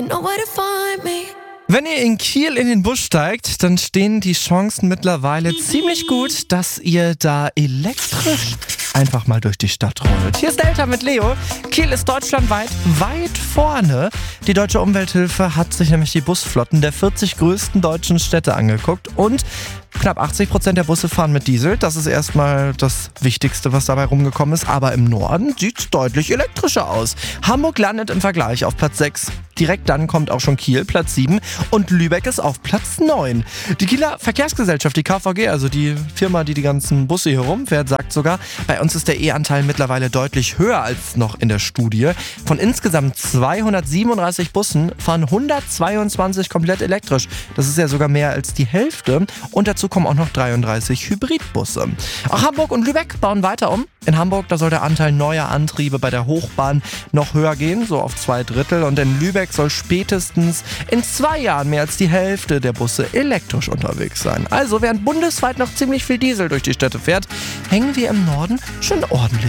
Wenn ihr in Kiel in den Bus steigt, dann stehen die Chancen mittlerweile ziemlich gut, dass ihr da elektrisch einfach mal durch die Stadt rollt. Hier ist Delta mit Leo. Kiel ist deutschlandweit weit vorne. Die Deutsche Umwelthilfe hat sich nämlich die Busflotten der 40 größten deutschen Städte angeguckt und knapp 80% der Busse fahren mit Diesel. Das ist erstmal das Wichtigste, was dabei rumgekommen ist. Aber im Norden sieht es deutlich elektrischer aus. Hamburg landet im Vergleich auf Platz 6. Direkt dann kommt auch schon Kiel, Platz 7. Und Lübeck ist auf Platz 9. Die Kieler Verkehrsgesellschaft, die KVG, also die Firma, die ganzen Busse hier rumfährt, sagt sogar, bei uns ist der E-Anteil mittlerweile deutlich höher als noch in der Studie. Von insgesamt 237 Bussen fahren 122 komplett elektrisch. Das ist ja sogar mehr als die Hälfte. Und dazu kommen auch noch 33 Hybridbusse. Auch Hamburg und Lübeck bauen weiter um. In Hamburg, da soll der Anteil neuer Antriebe bei der Hochbahn noch höher gehen, so auf 2/3. Und in Lübeck soll spätestens in 2 Jahren mehr als die Hälfte der Busse elektrisch unterwegs sein. Also während bundesweit noch ziemlich viel Diesel durch die Städte fährt, hängen wir im Norden schon ordentlich